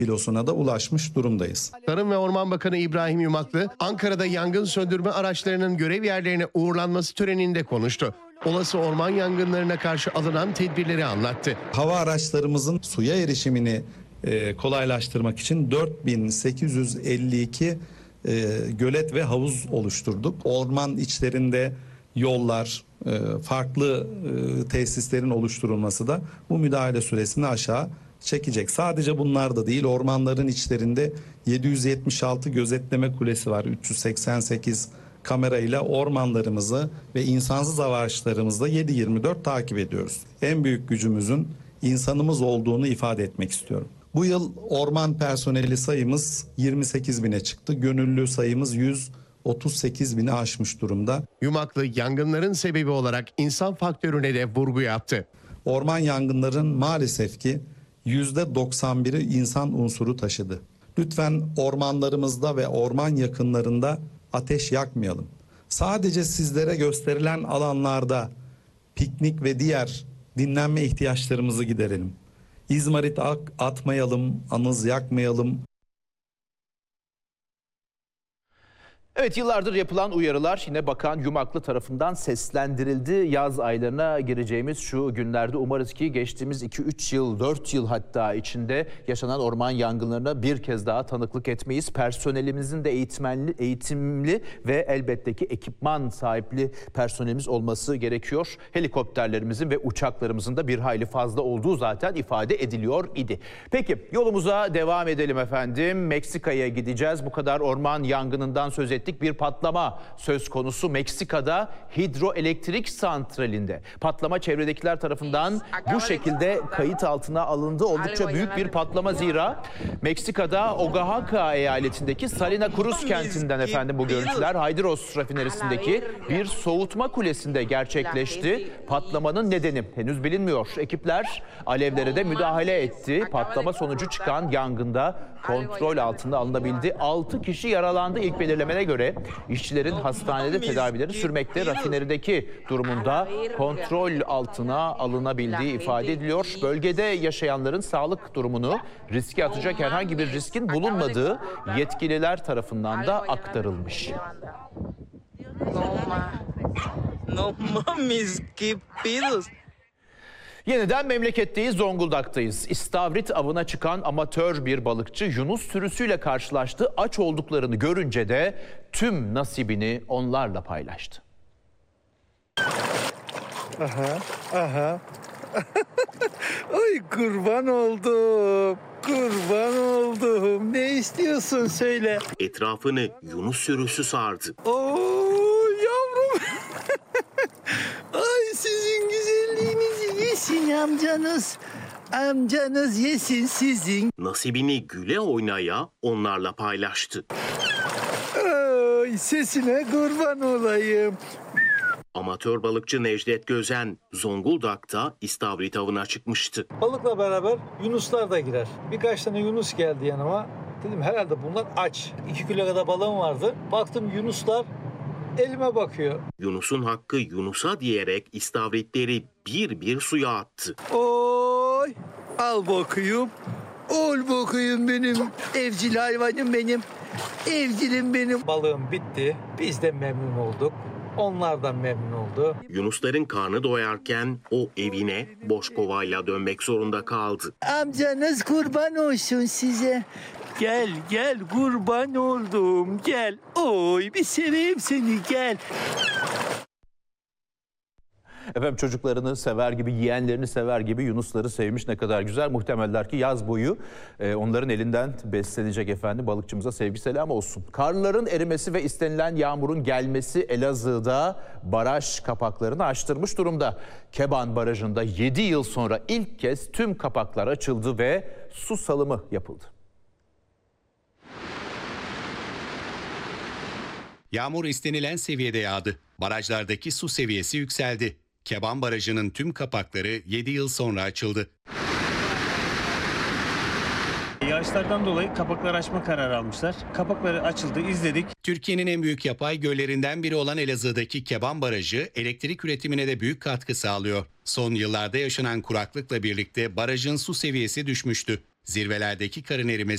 kilosuna da ulaşmış durumdayız. Tarım ve Orman Bakanı İbrahim Yumaklı, Ankara'da yangın söndürme araçlarının görev yerlerine uğurlanması töreninde konuştu. Olası orman yangınlarına karşı alınan tedbirleri anlattı. Hava araçlarımızın suya erişimini kolaylaştırmak için 4852 gölet ve havuz oluşturduk. Orman içlerinde yollar, farklı tesislerin oluşturulması da bu müdahale süresini aşağı çekecek. Sadece bunlar da değil, ormanların içlerinde 776 gözetleme kulesi var. 388 kamerayla ormanlarımızı ve insansız araçlarımızı da 7/24 takip ediyoruz. En büyük gücümüzün insanımız olduğunu ifade etmek istiyorum. Bu yıl orman personeli sayımız 28 bine çıktı. Gönüllü sayımız 138 bini aşmış durumda. Yumaklı yangınların sebebi olarak insan faktörüne de vurgu yaptı. Orman yangınların maalesef ki %91'i insan unsuru taşıdı. Lütfen ormanlarımızda ve orman yakınlarında ateş yakmayalım. Sadece sizlere gösterilen alanlarda piknik ve diğer dinlenme ihtiyaçlarımızı giderelim. İzmarit atmayalım, anız yakmayalım. Evet, yıllardır yapılan uyarılar yine Bakan Yumaklı tarafından seslendirildi. Yaz aylarına gireceğimiz şu günlerde umarız ki geçtiğimiz 2-3 yıl, 4 yıl hatta içinde yaşanan orman yangınlarına bir kez daha tanıklık etmeyiz. Personelimizin de eğitimli ve elbette ki ekipman sahipli personelimiz olması gerekiyor. Helikopterlerimizin ve uçaklarımızın da bir hayli fazla olduğu zaten ifade ediliyor idi. Peki yolumuza devam edelim efendim. Meksika'ya gideceğiz. Bu kadar orman yangınından söz ettik. Bir patlama söz konusu Meksika'da hidroelektrik santralinde. Patlama çevredekiler tarafından bu şekilde kayıt altına alındı. Oldukça büyük bir patlama zira Meksika'da Oaxaca eyaletindeki Salina Cruz kentinden efendim bu görüntüler. Hydros rafinerisindeki bir soğutma kulesinde gerçekleşti. Patlamanın nedeni henüz bilinmiyor. Ekipler alevlere de müdahale etti. Patlama sonucu çıkan yangında kontrol altında alınabildi. 6 kişi yaralandı ilk belirlemene göre. İşçilerin hastanede tedavileri sürmekte. Rafinerideki durumunda kontrol altına alınabildiği ifade ediliyor. Bölgede yaşayanların sağlık durumunu riske atacak herhangi bir riskin bulunmadığı yetkililer tarafından da aktarılmış. No mames, que pedos. Yeniden memleketteyiz, Zonguldak'tayız. İstavrit avına çıkan amatör bir balıkçı Yunus sürüsüyle karşılaştı. Aç olduklarını görünce de tüm nasibini onlarla paylaştı. Aha. Ay kurban oldum. Kurban oldum. Ne istiyorsun söyle. Etrafını Yunus sürüsü sardı. Oo yavrum. Ay sizin güzelliğinizi yesin amcanız. Amcanız yesin sizin. Nasibini güle oynaya onlarla paylaştı. Ay sesine kurban olayım. Amatör balıkçı Necdet Gözen Zonguldak'ta istavrit avına çıkmıştı. Balıkla beraber yunuslar da girer. Birkaç tane yunus geldi yanıma. Dedim herhalde bunlar aç. 2 kilo kadar balığım vardı. Baktım yunuslar elime bakıyor. Yunus'un hakkı Yunus'a diyerek istavritleri bir bir suya attı. Oy al bakayım. Ol bakayım benim evcil hayvanım benim. Evcilim benim. Balığım bitti. Biz de memnun olduk. Onlar da memnun oldu. Yunusların karnı doyarken o evine boş kovayla dönmek zorunda kaldı. Amcanız kurban olsun size. Gel gel kurban oldum gel. Oy bir seveyim seni gel. Efendim çocuklarını sever gibi, yeğenlerini sever gibi yunusları sevmiş, ne kadar güzel. Muhtemeller ki yaz boyu onların elinden beslenecek efendim. Balıkçımıza sevgi selam olsun. Karların erimesi ve istenilen yağmurun gelmesi Elazığ'da baraj kapaklarını açtırmış durumda. Keban Barajı'nda 7 yıl sonra ilk kez tüm kapaklar açıldı ve su salımı yapıldı. Yağmur istenilen seviyede yağdı. Barajlardaki su seviyesi yükseldi. Keban Barajı'nın tüm kapakları 7 yıl sonra açıldı. Yağışlardan dolayı kapakları açma kararı almışlar. Kapakları açıldı, izledik. Türkiye'nin en büyük yapay göllerinden biri olan Elazığ'daki Keban Barajı elektrik üretimine de büyük katkı sağlıyor. Son yıllarda yaşanan kuraklıkla birlikte barajın su seviyesi düşmüştü. Zirvelerdeki karın erimesi